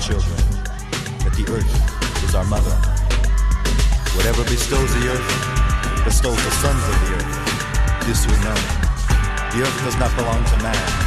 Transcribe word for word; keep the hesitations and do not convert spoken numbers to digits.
children, that the earth is our mother. Whatever bestows the earth, bestows the sons of the earth. This we know. The earth does not belong to man.